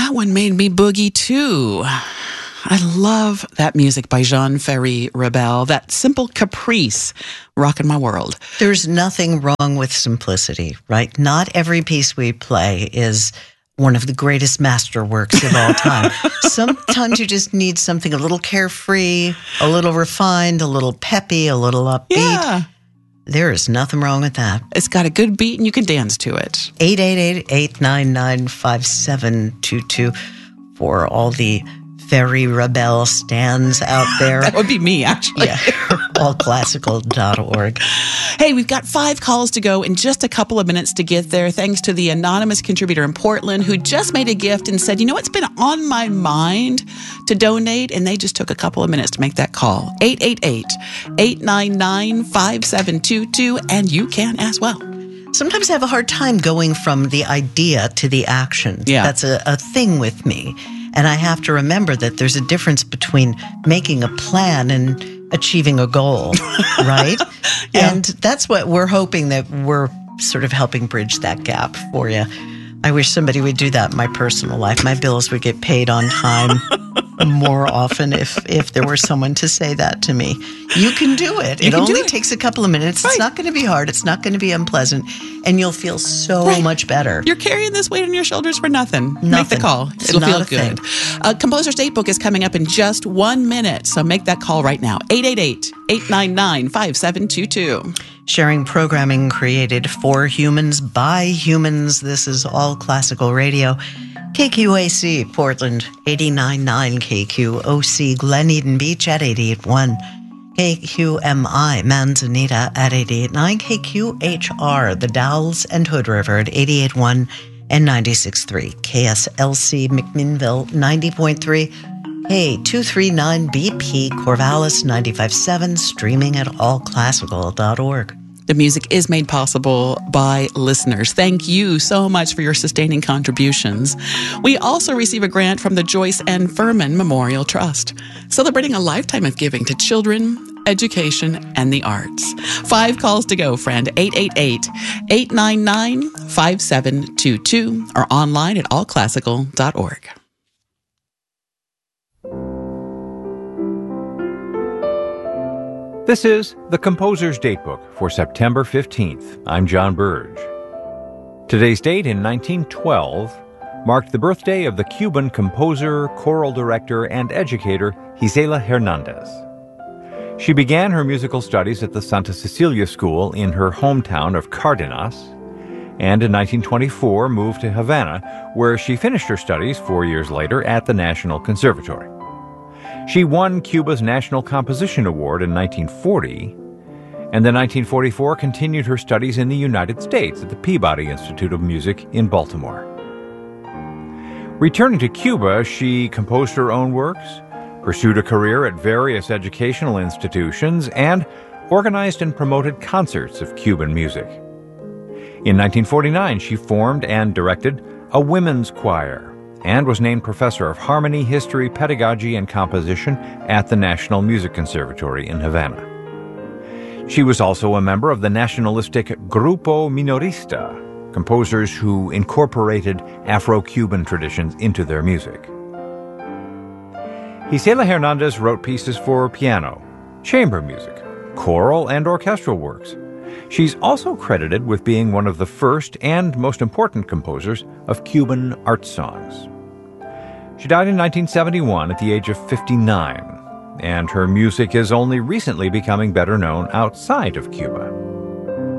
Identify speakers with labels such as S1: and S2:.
S1: That one made me boogie too. I love that music by Jean-Ferry Rebel, that simple caprice rocking my world.
S2: There's nothing wrong with simplicity, right? Not every piece we play is one of the greatest masterworks of all time. Sometimes you just need something a little carefree, a little refined, a little peppy, a little upbeat.
S1: Yeah.
S2: There is nothing wrong with that.
S1: It's got a good beat and you can dance to it.
S2: 888-899-5722 for all the Ferry Rebel stands out there.
S1: That would be me, actually.
S2: Yeah, allclassical.org.
S1: Hey, we've got 5 calls to go in just a couple of minutes to get there, thanks to the anonymous contributor in Portland who just made a gift and said, you know, it's been on my mind to donate, and they just took a couple of minutes to make that call. 888-899-5722, and you can as well.
S2: Sometimes I have a hard time going from the idea to the action.
S1: Yeah.
S2: That's a thing with me. And I have to remember that there's a difference between making a plan and achieving a goal, right?
S1: Yeah.
S2: And that's what we're hoping that we're sort of helping bridge that gap for you. I wish somebody would do that in my personal life. My bills would get paid on time more often if there were someone to say that to me. You can do it. It only takes a couple of minutes. Right. It's not going to be hard. It's not going to be unpleasant. And you'll feel so much better.
S1: You're carrying this weight on your shoulders for nothing. Make the call. It'll feel good. Composer's Date Book is coming up in just 1 minute, so make that call right now. 888-899-5722.
S2: Sharing programming created for humans by humans. This is All Classical Radio. KQAC, Portland, 89.9 KQOC, Glen Eden Beach at 88.1. KQMI, Manzanita at 88.9. KQHR, The Dalles and Hood River at 88.1 and 96.3. KSLC, McMinnville, 90.3. K239BP, Corvallis, 95.7. Streaming at allclassical.org.
S1: The music is made possible by listeners. Thank you so much for your sustaining contributions. We also receive a grant from the Joyce N. Furman Memorial Trust, celebrating a lifetime of giving to children, education, and the arts. 5 calls to go, friend. 888-899-5722 or online at allclassical.org.
S3: This is The Composer's Datebook for September 15th. I'm John Burge. Today's date in 1912 marked the birthday of the Cuban composer, choral director, and educator Gisela Hernandez. She began her musical studies at the Santa Cecilia School in her hometown of Cardenas, and in 1924 moved to Havana, where she finished her studies 4 years later at the National Conservatory. She won Cuba's National Composition Award in 1940, and in 1944 continued her studies in the United States at the Peabody Institute of Music in Baltimore. Returning to Cuba, she composed her own works, pursued a career at various educational institutions, and organized and promoted concerts of Cuban music. In 1949, she formed and directed a women's choir, and was named Professor of Harmony, History, Pedagogy, and Composition at the National Music Conservatory in Havana. She was also a member of the nationalistic Grupo Minorista, composers who incorporated Afro-Cuban traditions into their music. Gisela Hernandez wrote pieces for piano, chamber music, choral, and orchestral works. She's also credited with being one of the first and most important composers of Cuban art songs. She died in 1971 at the age of 59, and her music is only recently becoming better known outside of Cuba.